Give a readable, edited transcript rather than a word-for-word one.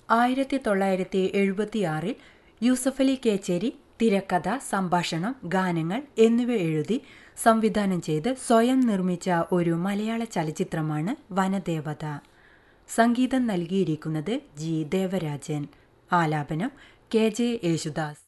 1976 യൂസഫലി കേച്ചേരി തിരക്കഥ, സംഭാഷണം, ഗാനങ്ങൾ എന്നിവ എഴുതി സംവിധാനം ചെയ്ത് സ്വയം നിർമ്മിച്ച ഒരു മലയാള ചലച്ചിത്രമാണ് വനദേവത. സംഗീതം നൽകിയിരിക്കുന്നത് ജി ദേവരാജൻ. ആലാപനം കെ ജെ യേശുദാസ്.